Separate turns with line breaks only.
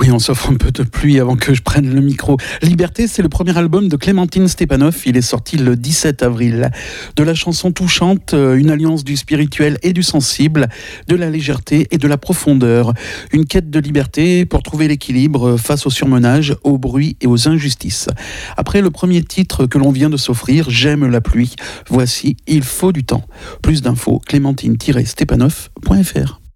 Et on s'offre un peu de pluie avant que je prenne le micro. Liberté, c'est le premier album de Clémentine Stepanov. Il est sorti le 17 avril. De la chanson touchante, une alliance du spirituel et du sensible, de la légèreté et de la profondeur. Une quête de liberté pour trouver l'équilibre face au surmenage, au bruit et aux injustices. Après le premier titre que l'on vient de s'offrir, J'aime la pluie, voici Il faut du temps. Plus d'infos, clémentine-stepanov.fr.